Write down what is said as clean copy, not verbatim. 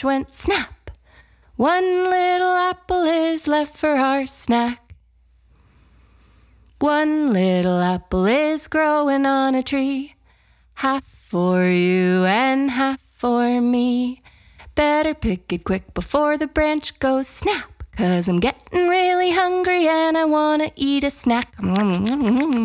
branch went snap. One little apple is left for our snack. One little apple is growing on a tree. Half for you and half for me. Better pick it quick before the branch goes snap, 'cause I'm getting really hungry and I wanna eat a snack.